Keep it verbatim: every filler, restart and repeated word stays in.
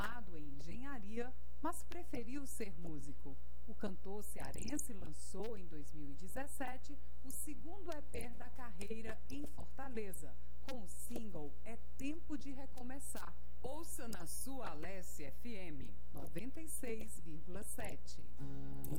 formado em engenharia, mas preferiu ser músico. O cantor cearense lançou em dois mil e dezessete o segundo E P da carreira em Fortaleza, com o single É Tempo de Recomeçar. Ouça na sua Alesse F M noventa e seis vírgula sete.